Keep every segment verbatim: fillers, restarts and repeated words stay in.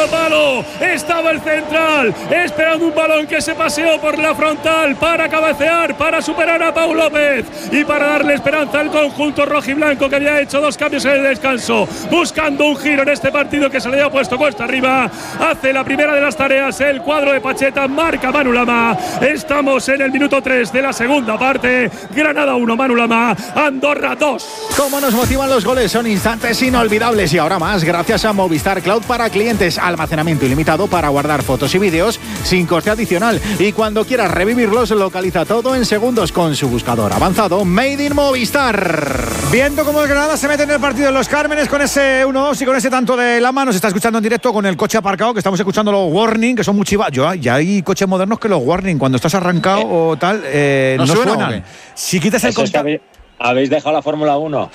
segundo palo estaba el central, esperando un balón que se paseó por la frontal para cabecear, para superar a Pau López y para darle esperanza al conjunto rojiblanco, que había hecho dos cambios en el descanso, buscando un giro en este partido que se le había puesto cuesta arriba. Hace la primera de las tareas el cuadro de Pacheta, marca Manu Lama. Estamos en el minuto tres de la segunda parte. Granada uno, Manu Lama, Andorra dos. Cómo nos motivan los goles, son instantes inolvidables y ahora más gracias a Movistar Cloud para clientes, almacenamiento ilimitado para guardar fotos y vídeos sin coste adicional, y cuando quieras revivirlos localiza todo en segundos con su buscador avanzado Made in Movistar. Viendo cómo el Granada se mete en el partido en Los Cármenes con ese uno dos y con ese tanto de Lama, nos está escuchando en directo con el coche aparcado, que estamos escuchando los warning, que son muy chivas. Yo, ya hay coches modernos que los warning, cuando estás arrancado eh, o tal, eh, no, no suena, suenan. Si quitas el contacto. Es que habéis dejado la Fórmula uno.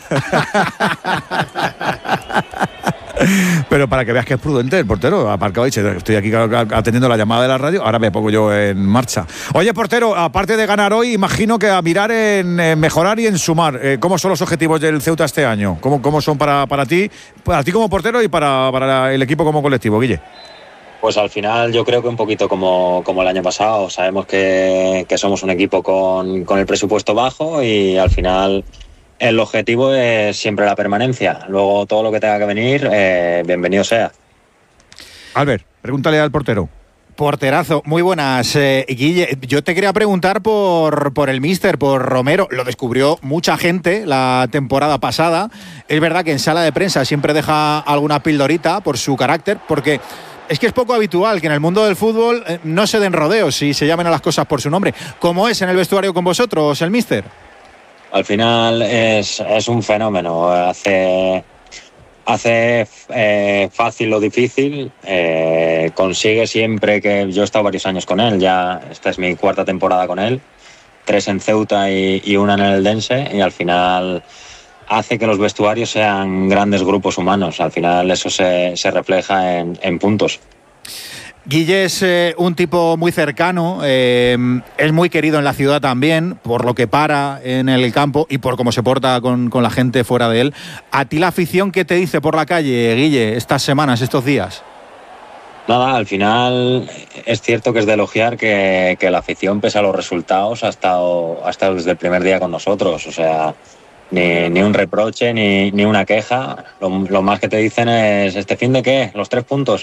Pero para que veas que es prudente el portero, aparcado, dice, estoy aquí atendiendo la llamada de la radio, ahora me pongo yo en marcha. Oye, portero, aparte de ganar hoy, imagino que a mirar en, en mejorar y en sumar. Eh, ¿Cómo son los objetivos del Ceuta este año? ¿Cómo, cómo son para, para ti, para ti como portero y para, para el equipo como colectivo, Guille? Pues al final yo creo que un poquito como, como el año pasado. Sabemos que, que somos un equipo con, con el presupuesto bajo y al final el objetivo es siempre la permanencia. Luego todo lo que tenga que venir, eh, bienvenido sea. Albert, pregúntale al portero. Porterazo, muy buenas, eh, Guille. Yo te quería preguntar por, por el míster, por Romero. Lo descubrió mucha gente la temporada pasada. Es verdad que en sala de prensa siempre deja alguna pildorita por su carácter, porque es que es poco habitual que en el mundo del fútbol eh, no se den rodeos y se llamen a las cosas por su nombre. ¿Cómo es en el vestuario con vosotros el míster? Al final es, es un fenómeno. Hace, hace eh, fácil lo difícil. Eh, consigue siempre que... Yo he estado varios años con él. Ya esta es mi cuarta temporada con él. Tres en Ceuta y, y una en el Eldense. Y al final hace que los vestuarios sean grandes grupos humanos. Al final eso se, se refleja en, en puntos. Guille es eh, un tipo muy cercano, eh, es muy querido en la ciudad también, por lo que para en el campo y por cómo se porta con, con la gente fuera de él. ¿A ti la afición qué te dice por la calle, Guille, estas semanas, estos días? Nada, al final es cierto que es de elogiar que, que la afición, pese a los resultados, ha estado, ha estado desde el primer día con nosotros. O sea, ni, ni un reproche, ni, ni una queja. Lo, lo más que te dicen es, ¿este fin de qué? Los tres puntos.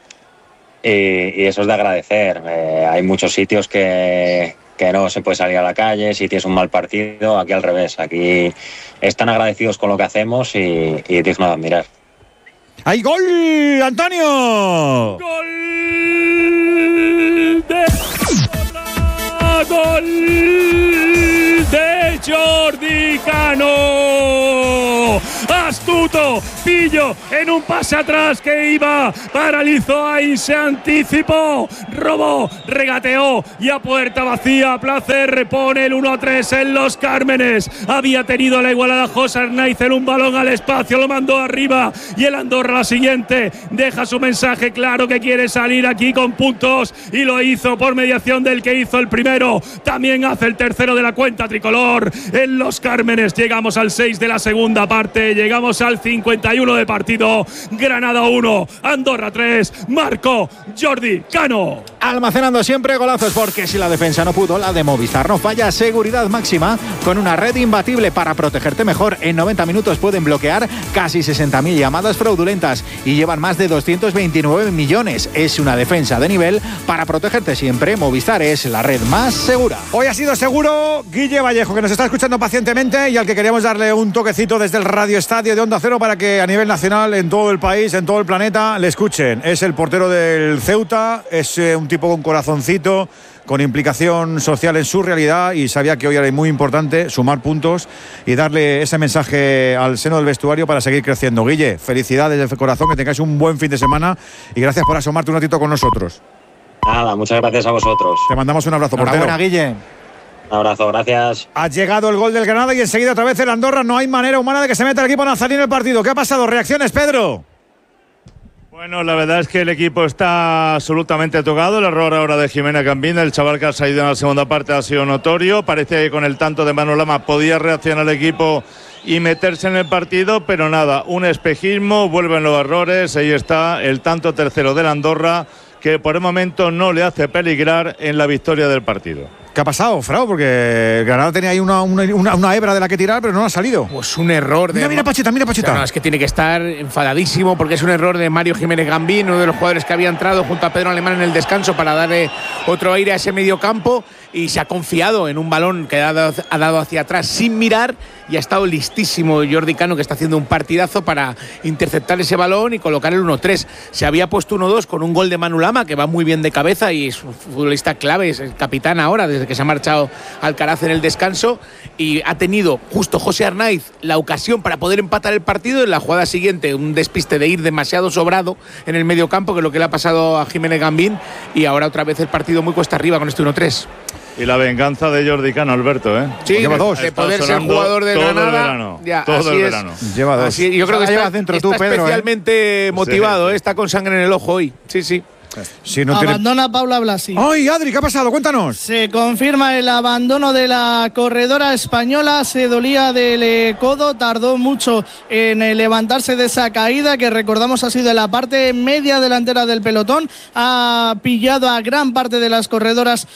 Y, y eso es de agradecer. Eh, hay muchos sitios que, que no se puede salir a la calle si tienes un mal partido. Aquí al revés. Aquí están agradecidos con lo que hacemos y, y digno de admirar. ¡Hay gol, Antonio! ¡Gol de ¡Gol de Jordi Cano! Astuto, pillo en un pase atrás que iba, paralizó ahí, se anticipó, robó, regateó y a puerta vacía Placer repone el uno a tres en Los Cármenes. Había tenido la igualada José Arnaizel, un balón al espacio, lo mandó arriba y el Andorra la siguiente deja su mensaje claro que quiere salir aquí con puntos y lo hizo por mediación del que hizo el primero. También hace el tercero de la cuenta tricolor en Los Cármenes. Llegamos al seis de la segunda parte, llegamos al cincuenta y uno de partido. Granada uno, Andorra tres, marcó Jordi Cano. Almacenando siempre golazos, porque si la defensa no pudo, la de Movistar no falla. Seguridad máxima con una red imbatible para protegerte mejor. En noventa minutos pueden bloquear casi sesenta mil llamadas fraudulentas y llevan más de doscientos veintinueve millones. Es una defensa de nivel para protegerte siempre. Movistar es la red más segura. Hoy ha sido seguro Guille Vallejo, que nos está escuchando pacientemente y al que queríamos darle un toquecito desde el Radio Estadio de Onda Cero para que a nivel nacional, en todo el país, en todo el planeta, le escuchen. Es el portero del Ceuta, es eh, un tipo con corazoncito, con implicación social en su realidad, y sabía que hoy era muy importante sumar puntos y darle ese mensaje al seno del vestuario para seguir creciendo. Guille, felicidades desde el corazón, que tengáis un buen fin de semana y gracias por asomarte un ratito con nosotros. Nada, muchas gracias a vosotros. Te mandamos un abrazo, portero. Enhorabuena, Guille. Un abrazo, gracias. Ha llegado el gol del Granada y enseguida otra vez el Andorra. No hay manera humana de que se meta el equipo nazarí en el partido. ¿Qué ha pasado? ¿Reacciones, Pedro? Bueno, la verdad es que el equipo está absolutamente tocado. El error ahora de Jimena Cambina, el chaval que ha salido en la segunda parte, ha sido notorio. Parece que con el tanto de Manu Lama podía reaccionar el equipo y meterse en el partido, pero nada, un espejismo, vuelven los errores, ahí está el tanto tercero del Andorra, que por el momento no le hace peligrar en la victoria del partido. ¿Qué ha pasado, Frau? Porque el Granada tenía ahí una, una, una hebra de la que tirar, pero no ha salido. Pues un error de… Mira, mira Pacheta, mira Pacheta. No, no, es que tiene que estar enfadadísimo porque es un error de Mario Jiménez Gambín, uno de los jugadores que había entrado junto a Pedro Alemán en el descanso para darle otro aire a ese medio campo, y se ha confiado en un balón que ha dado, ha dado hacia atrás sin mirar, y ha estado listísimo Jordi Cano, que está haciendo un partidazo para interceptar ese balón y colocar el uno tres. Se había puesto uno dos con un gol de Manu Lama, que va muy bien de cabeza y es un futbolista clave, es el capitán ahora desde que se ha marchado Alcaraz en el descanso, y ha tenido justo José Arnaiz la ocasión para poder empatar el partido. En la jugada siguiente, un despiste de ir demasiado sobrado en el medio campo, que es lo que le ha pasado a Jiménez Gambín, y ahora otra vez el partido muy cuesta arriba con este uno tres. Y la venganza de Jordi Cano, Alberto, ¿eh? Sí, lleva dos. De poder ser jugador de todo Granada. El verano, ya, todo así el es. verano. Lleva dos. Así, yo creo que está, dentro está tú, Pedro, especialmente ¿eh? motivado, Sí, sí. ¿eh? Está con sangre en el ojo hoy. Sí, sí. Si no tiene… Abandona Paula Blasi. ¡Ay, Adri, qué ha pasado? Cuéntanos. Se confirma el abandono de la corredora española. Se dolía del eh, codo, tardó mucho en eh, levantarse de esa caída, que recordamos ha sido en la parte media delantera del pelotón. Ha pillado a gran parte de las corredoras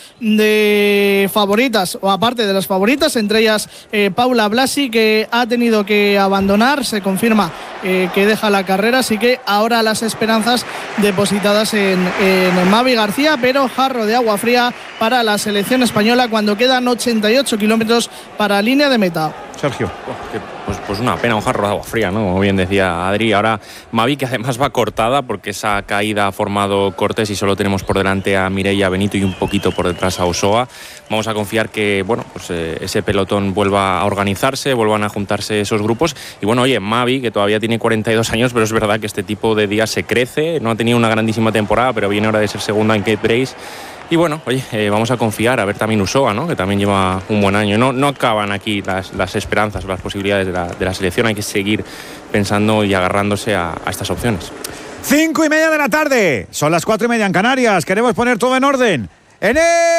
de favoritas, o aparte de las favoritas, entre ellas eh, Paula Blasi, que ha tenido que abandonar. Se confirma eh, que deja la carrera, así que ahora las esperanzas depositadas en en Mavi García, pero jarro de agua fría para la selección española cuando quedan ochenta y ocho kilómetros para línea de meta. Sergio. Pues, pues una pena, un jarro de agua fría, ¿no? Como bien decía Adri. Ahora Mavi, que además va cortada porque esa caída ha formado cortes y solo tenemos por delante a Mireia Benito y un poquito por detrás a Ochoa. Vamos a confiar que, bueno, pues eh, ese pelotón vuelva a organizarse, vuelvan a juntarse esos grupos. Y bueno, oye, Mavi, que todavía tiene cuarenta y dos años, pero es verdad que este tipo de días se crece. No ha tenido una grandísima temporada, pero viene hora de ser segunda en Cape Brace. Y bueno, oye, eh, vamos a confiar, a ver también Usoa, ¿no? Que también lleva un buen año. No, no acaban aquí las, las esperanzas, las posibilidades de la, de la selección. Hay que seguir pensando y agarrándose a, a estas opciones. Cinco y media de la tarde. Son las cuatro y media en Canarias. Queremos poner todo en orden. En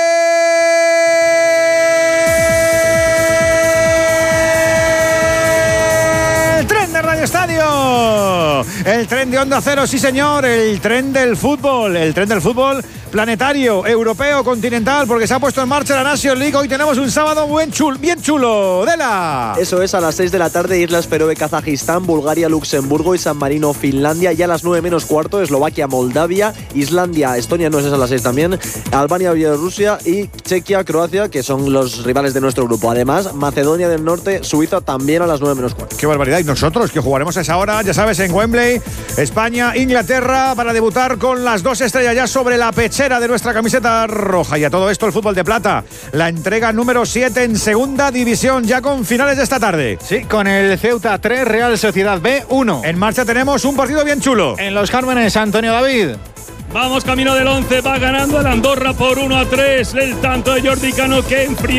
el tren de Radio Estadio. El tren de Onda Cero, sí señor. El tren del fútbol. El tren del fútbol planetario, europeo, continental, porque se ha puesto en marcha la Nations League. Hoy tenemos un sábado buen chul, bien chulo. Dela. Eso es, a las seis de la tarde, Islas Feroe, Kazajistán, Bulgaria, Luxemburgo y San Marino, Finlandia. Y a las nueve menos cuarto, Eslovaquia, Moldavia, Islandia, Estonia, no es esa, a las seis también, Albania, Bielorrusia y Chequia, Croacia, que son los rivales de nuestro grupo. Además, Macedonia del Norte, Suiza, también a las nueve menos cuarto. Qué barbaridad. Y nosotros, que jugaremos a esa hora, ya sabes, en Wembley, España, Inglaterra, para debutar con las dos estrellas ya sobre la pecha de nuestra camiseta roja. Y a todo esto el fútbol de plata, la entrega número siete en segunda división, ya con finales de esta tarde. Sí, con el Ceuta tres, Real Sociedad B uno. En marcha tenemos un partido bien chulo. En Los Cármenes, Antonio David. Vamos camino del once, va ganando el Andorra por uno a tres. El tanto de Jordi Cano, que enfría